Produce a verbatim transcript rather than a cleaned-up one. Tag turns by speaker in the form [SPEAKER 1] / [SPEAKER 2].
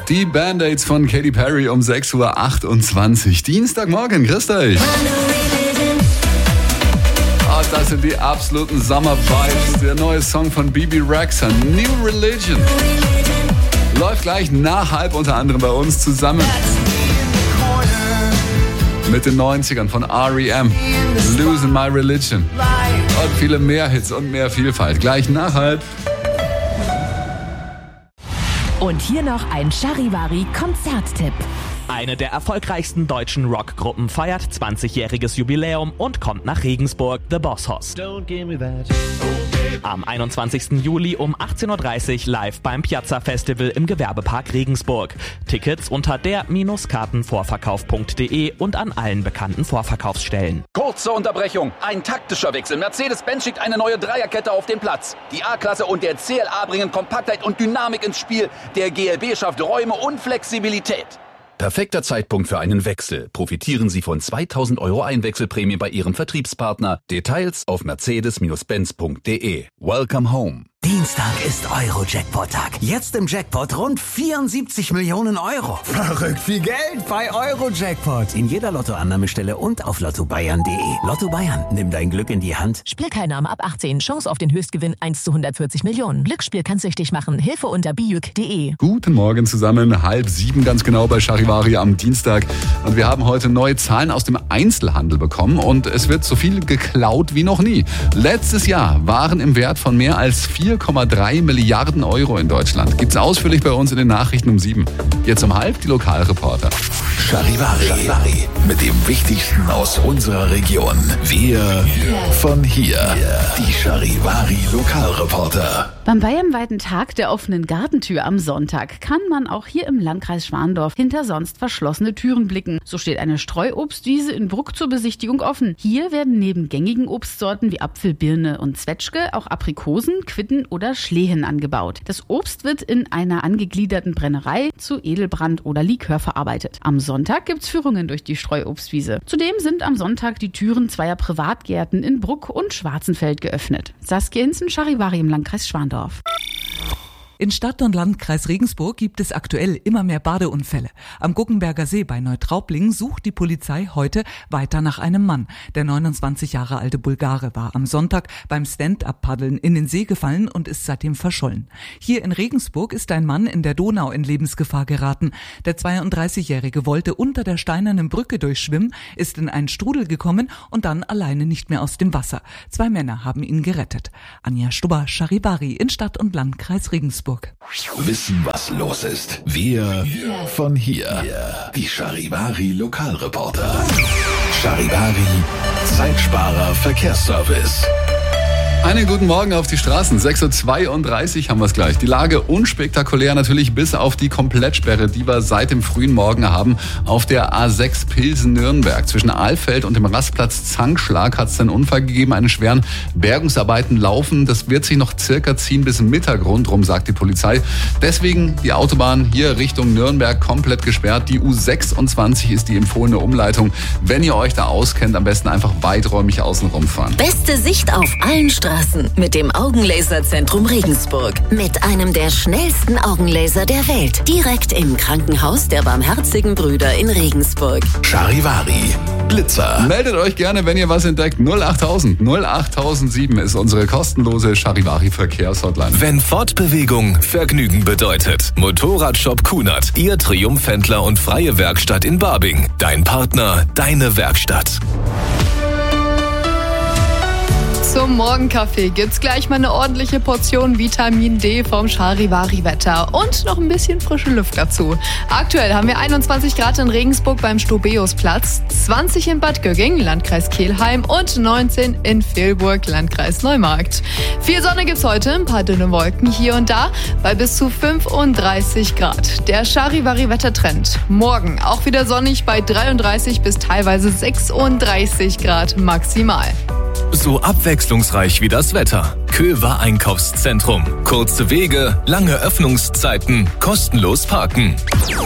[SPEAKER 1] Die Band-Aids von Katy Perry um sechs Uhr achtundzwanzig. Dienstagmorgen, grüßt euch. Oh, das sind die absoluten Summer-Vibes. Der neue Song von Bebe Rexha, New Religion. Läuft gleich nach halb unter anderem bei uns zusammen. Mit den neunzigern von R E M, Losing My Religion. Und viele mehr Hits und mehr Vielfalt. Gleich nach halb.
[SPEAKER 2] Und hier noch ein Charivari-Konzerttipp.
[SPEAKER 3] Eine der erfolgreichsten deutschen Rockgruppen feiert zwanzigjähriges Jubiläum und kommt nach Regensburg, The Boss Hoss. Am einundzwanzigsten Juli um achtzehn Uhr dreißig live beim Piazza Festival im Gewerbepark Regensburg. Tickets unter der Kartenvorverkauf punkt de und an allen bekannten Vorverkaufsstellen.
[SPEAKER 4] Kurze Unterbrechung, ein taktischer Wechsel. Mercedes-Benz schickt eine neue Dreierkette auf den Platz. Die A-Klasse und der C L A bringen Kompaktheit und Dynamik ins Spiel. Der G L B schafft Räume und Flexibilität.
[SPEAKER 5] Perfekter Zeitpunkt für einen Wechsel. Profitieren Sie von zweitausend Euro Einwechselprämie bei Ihrem Vertriebspartner. Details auf mercedes Benz punkt de. Welcome home.
[SPEAKER 6] Dienstag ist Euro-Jackpot-Tag. Jetzt im Jackpot rund vierundsiebzig Millionen Euro. Verrückt viel Geld bei Euro-Jackpot. In jeder Lottoannahmestelle und auf lotto bayern punkt de. Lotto Bayern, nimm dein Glück in die Hand.
[SPEAKER 2] Spielteilnahme ab achtzehn. Chance auf den Höchstgewinn eins zu hundertvierzig Millionen. Glücksspiel kann süchtig machen. Hilfe unter bijuk punkt de.
[SPEAKER 1] Guten Morgen zusammen. Halb sieben ganz genau bei Charivari am Dienstag. Und wir haben heute neue Zahlen aus dem Einzelhandel bekommen. Und es wird so viel geklaut wie noch nie. Letztes Jahr waren im Wert von mehr als vier Komma drei Milliarden Euro in Deutschland. Gibt's ausführlich bei uns in den Nachrichten um sieben. Jetzt um halb die Lokalreporter.
[SPEAKER 7] Charivari, Charivari mit dem Wichtigsten aus unserer Region. Wir von hier. Die Charivari Lokalreporter.
[SPEAKER 8] Beim bayernweiten Tag der offenen Gartentür am Sonntag kann man auch hier im Landkreis Schwandorf hinter sonst verschlossene Türen blicken. So steht eine Streuobstwiese in Bruck zur Besichtigung offen. Hier werden neben gängigen Obstsorten wie Apfel, Birne und Zwetschge auch Aprikosen, Quitten oder Schlehen angebaut. Das Obst wird in einer angegliederten Brennerei zu Edelbrand oder Likör verarbeitet. Am Sonntag gibt's Führungen durch die Streuobstwiese. Zudem sind am Sonntag die Türen zweier Privatgärten in Bruck und Schwarzenfeld geöffnet. Saskia Hinzen, Charivari im Landkreis Schwandorf.
[SPEAKER 9] In Stadt- und Landkreis Regensburg gibt es aktuell immer mehr Badeunfälle. Am Guggenberger See bei Neutraublingen sucht die Polizei heute weiter nach einem Mann. Der neunundzwanzig Jahre alte Bulgare war am Sonntag beim Stand-up-Paddeln in den See gefallen und ist seitdem verschollen. Hier in Regensburg ist ein Mann in der Donau in Lebensgefahr geraten. Der zweiunddreißigjährige wollte unter der steinernen Brücke durchschwimmen, ist in einen Strudel gekommen und dann alleine nicht mehr aus dem Wasser. Zwei Männer haben ihn gerettet. Anja Stubber, Charivari in Stadt- und Landkreis Regensburg.
[SPEAKER 7] Wissen, was los ist. Wir von hier. Die Charivari Lokalreporter. Charivari Zeitsparer Verkehrsservice.
[SPEAKER 1] Einen guten Morgen auf die Straßen. sechs Uhr zweiunddreißig haben wir es gleich. Die Lage unspektakulär natürlich bis auf die Komplettsperre, die wir seit dem frühen Morgen haben. Auf der A sechs Pilsen-Nürnberg zwischen Ahlfeld und dem Rastplatz Zankschlag hat es einen Unfall gegeben. Eine schweren Bergungsarbeiten laufen. Das wird sich noch circa ziehen bis Mittag rundrum, sagt die Polizei. Deswegen die Autobahn hier Richtung Nürnberg komplett gesperrt. Die U sechsundzwanzig ist die empfohlene Umleitung. Wenn ihr euch da auskennt, am besten einfach weiträumig außen rumfahren.
[SPEAKER 10] Beste Sicht auf allen Straßen mit dem Augenlaserzentrum Regensburg. Mit einem der schnellsten Augenlaser der Welt. Direkt im Krankenhaus der Barmherzigen Brüder in Regensburg.
[SPEAKER 7] Charivari Blitzer.
[SPEAKER 1] Meldet euch gerne, wenn ihr was entdeckt. null achttausend null achttausendsieben ist unsere kostenlose Charivari Verkehrshotline.
[SPEAKER 11] Wenn Fortbewegung Vergnügen bedeutet. Motorradshop Kunert. Ihr Triumphhändler und freie Werkstatt in Barbing. Dein Partner, deine Werkstatt.
[SPEAKER 12] Zum Morgenkaffee gibt's gleich mal eine ordentliche Portion Vitamin D vom Charivari-Wetter und noch ein bisschen frische Luft dazu. Aktuell haben wir einundzwanzig Grad in Regensburg beim Stobeusplatz, zwanzig in Bad Gögging, Landkreis Kelheim und neunzehn in Vilburg, Landkreis Neumarkt. Viel Sonne gibt's heute, ein paar dünne Wolken hier und da bei bis zu fünfunddreißig Grad. Der Charivari-Wettertrend. Morgen auch wieder sonnig bei dreiunddreißig bis teilweise sechsunddreißig Grad maximal.
[SPEAKER 11] So abwechslungsreich wie das Wetter. Köver Einkaufszentrum. Kurze Wege, lange Öffnungszeiten, kostenlos parken.